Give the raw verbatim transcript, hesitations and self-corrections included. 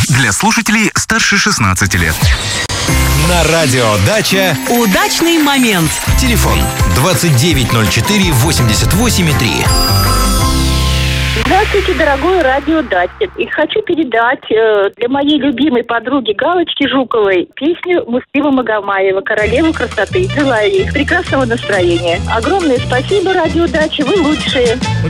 Для слушателей старше шестнадцати лет. На радио «Дача» удачный момент. Телефон двадцать девять ноль четыре восемьдесят восемь три. Здравствуйте, дорогой радио «Дача». И хочу передать э, для моей любимой подруги Галочки Жуковой песню Муслима Магомаева «Королева красоты». Желаю ей прекрасного настроения. Огромное спасибо, радио «Дача», вы лучшие.